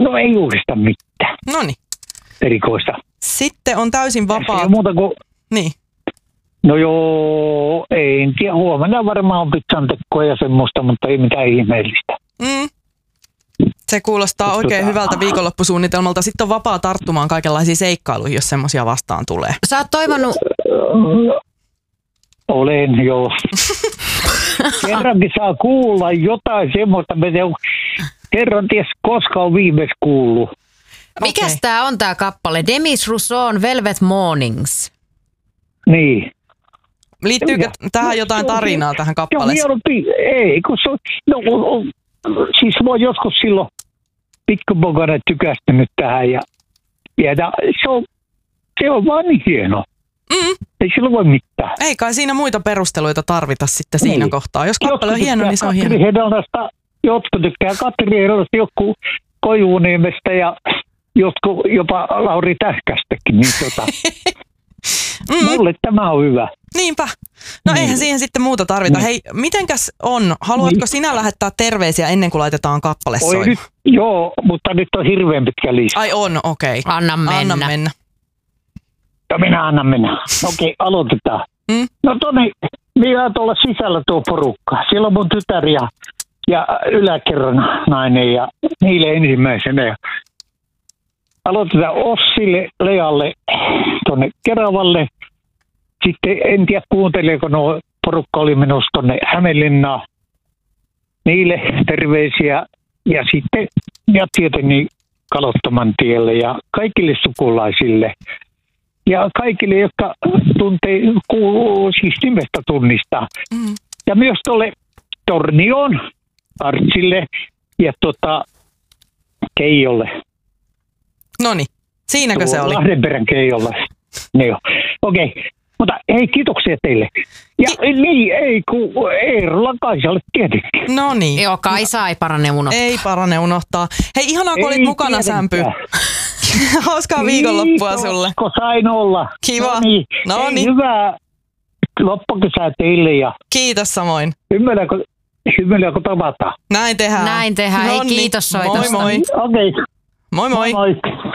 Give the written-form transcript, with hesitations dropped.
No ei oikeastaan mitään. Noniin. Erikoista. Sitten on täysin vapaa. Ei muuta kuin... Niin. No joo, ei en tiedä. Huomenna varmaan on pizzan tekoa ja semmoista, mutta ei mitään ihmeellistä. Se kuulostaa oikein hyvältä viikonloppusuunnitelmalta. Sitten on vapaa tarttumaan kaikenlaisiin seikkailuihin, jos semmoisia vastaan tulee. Sä oot toivonut... Olen, joo. Kerrankin saa kuulla jotain semmoista, mitä kerran ties koska on viimeis kuullut. Mikäs tää on tää kappale? Demis Rousseau'n Velvet Mornings. Niin. Liittyykö tähän jotain tarinaa tähän kappaleeseen? Ei, kun se on, siis mä oon joskus silloin pikkupokana tykästynyt tähän ja se on vaan niin hieno. Ei sillä voi mitään. Ei kai siinä muita perusteluita tarvita sitten siinä kohtaa. Jos kappale on hieno, niin se on hieno. Jotkut tykkää Katri Hedonasta, joku Koivuniemestä ja jotkut jopa Lauri Tähkästäkin. Niin mulle tämä on hyvä. Niinpä. No eihän siihen sitten muuta tarvita. Hei, mitenkäs on? Haluatko sinä lähettää terveisiä ennen kuin laitetaan kappale soimaan? Joo, mutta nyt on hirveän pitkä lista. Ai on, okei. Anna mennä. No minä annan mennä. Okei, aloitetaan. No minä tuolla sisällä tuo porukka. Siellä on mun tytär ja yläkerran nainen ja niille ensimmäisenä. Aloitetaan Ossille, Lealle, tuonne Keravalle. Sitten en tiedä kuunteleeko porukka oli menossa tuonne Hämeenlinnaan. Niille terveisiä ja sitten ja tietenkin Kalottoman tielle ja kaikille sukulaisille. Ja kaikille, jotka kuuluu siis nimestä tunnistaa. Ja myös tuolle Tornioon, Artsille ja Keijolle. Noniin, siinäkö se oli? Lahdenperän Keijolle. Joo. Okei. Mutta hei, kiitoksia teille. Ja Eerola Kaisalle tietenkin. No niin. Joo, Kaisa ei parane unohtaa. Ei parane unohtaa. Hei, ihanaa kun olit mukana, Sämpy. Hauskaa viikonloppua sulle. Kiitos, sain olla. Kiva. No niin. Hyvää loppukesää teille. Ja kiitos samoin. Hymyillä kun tavataan. Näin tehdään. Hei, kiitos soitosta. Moi moi. Okei. Moi moi. Moi.